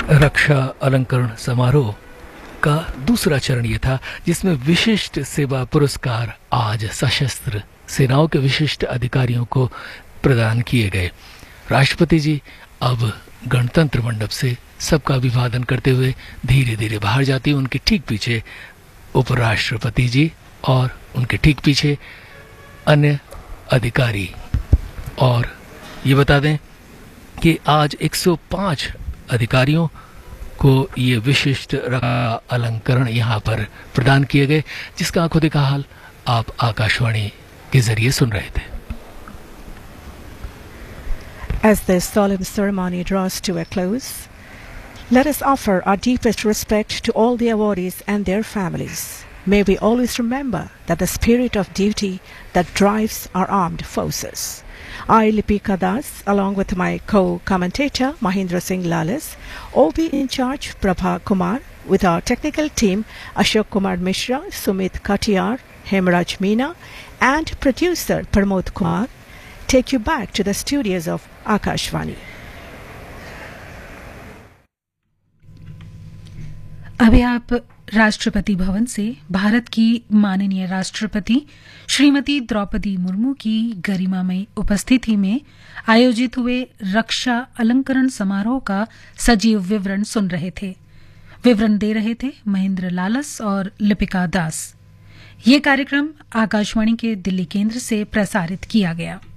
रक्षा अलंकरण समारोह का दूसरा चरण ये था जिसमें विशिष्ट सेवा पुरस्कार आज सशस्त्र सेनाओं के विशिष्ट अधिकारियों को प्रदान किए गए। राष्ट्रपति जी अब गणतंत्र मंडप से सबका अभिवादन करते हुए धीरे धीरे बाहर जाती, उनके ठीक पीछे उपराष्ट्रपति जी और उनके ठीक पीछे अन्य अधिकारी। और ये बता दें कि आज 105 अधिकारियों को ये विशिष्ट अलंकरण यहाँ पर प्रदान किए गए, जिसका आंखों देखा हाल आप आकाशवाणी के जरिए सुन रहे थे। As this solemn ceremony draws to a close, let us offer our deepest respect to all the awardees and their families. May we always remember that the spirit of duty that drives our armed forces. I, Lipika Das, along with my co-commentator Mahindra Singh Lalas, OB in charge Prabha Kumar, with our technical team Ashok Kumar Mishra, Sumit Katiyar, Hemraj Meena, and producer Pramod Kumar, take you back to the studios of Akashvani. अभी आप राष्ट्रपति भवन से भारत की माननीय राष्ट्रपति श्रीमती द्रौपदी मुर्मू की गरिमामयी उपस्थिति में आयोजित हुए रक्षा अलंकरण समारोह का सजीव विवरण सुन रहे थे। विवरण दे रहे थे महेंद्र लालस और लिपिका दास। ये कार्यक्रम आकाशवाणी के दिल्ली केंद्र से प्रसारित किया गया।